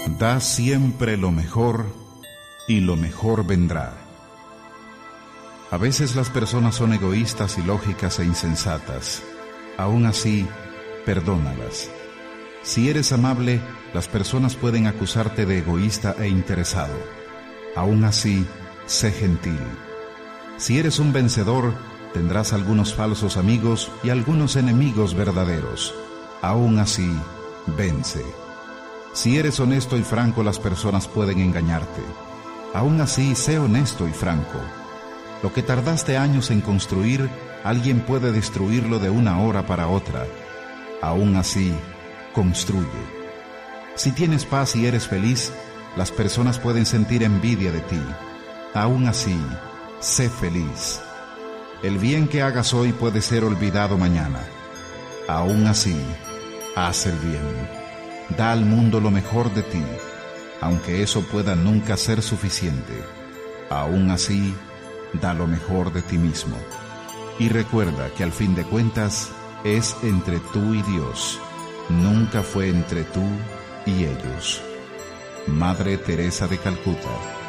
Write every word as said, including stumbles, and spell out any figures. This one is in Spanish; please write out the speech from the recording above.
Da siempre lo mejor y lo mejor vendrá. A veces las personas son egoístas, ilógicas e insensatas. Aún así, perdónalas. Si eres amable, las personas pueden acusarte de egoísta e interesado. Aún así, sé gentil. Si eres un vencedor, tendrás algunos falsos amigos y algunos enemigos verdaderos. Aún así, vence. Si eres honesto y franco, las personas pueden engañarte. Aún así, sé honesto y franco. Lo que tardaste años en construir, alguien puede destruirlo de una hora para otra. Aún así, construye. Si tienes paz y eres feliz, las personas pueden sentir envidia de ti. Aún así, sé feliz. El bien que hagas hoy puede ser olvidado mañana. Aún así, haz el bien. Da al mundo lo mejor de ti, aunque eso pueda nunca ser suficiente. Aún así, da lo mejor de ti mismo. Y recuerda que al fin de cuentas, es entre tú y Dios. Nunca fue entre tú y ellos. Madre Teresa de Calcuta.